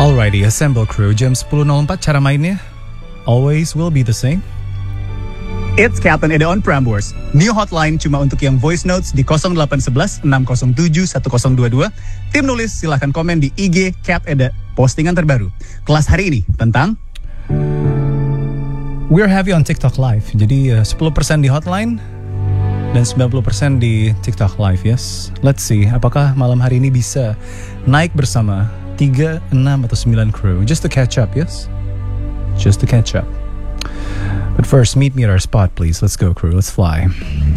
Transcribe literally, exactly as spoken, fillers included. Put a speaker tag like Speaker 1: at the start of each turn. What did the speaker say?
Speaker 1: Alrighty, assemble crew. Jam sepuluh nol empat, cara mainnya always will be the same.
Speaker 2: It's Captain Eda on Prambors. New hotline cuma untuk yang voice notes di nol delapan satu satu enam nol tujuh satu nol dua dua. Tim nulis silahkan komen di I G Cap Eda. Postingan terbaru. Kelas hari ini tentang
Speaker 1: We're heavy on TikTok Live. Jadi uh, sepuluh persen di hotline dan sembilan puluh persen di TikTok Live, yes. Let's see, apakah malam hari ini bisa naik bersama tiga, enam, atau sembilan crew. Just to catch up, yes? Just to catch up. But first, meet me at our spot, please. Let's go, crew. Let's fly.